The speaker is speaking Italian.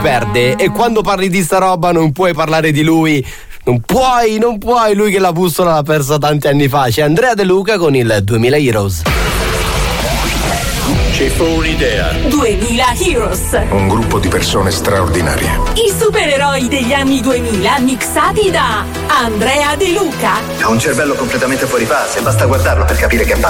perde, e quando parli di sta roba non puoi parlare di lui. Non puoi, lui che la bussola l'ha persa tanti anni fa. C'è Andrea De Luca con il 2000 Heroes. Ci fu un'idea. 2000 Heroes. Un gruppo di persone straordinarie. I supereroi degli anni 2000 mixati da Andrea De Luca. Ha un cervello completamente fuori fase, basta guardarlo per capire che è pazzo.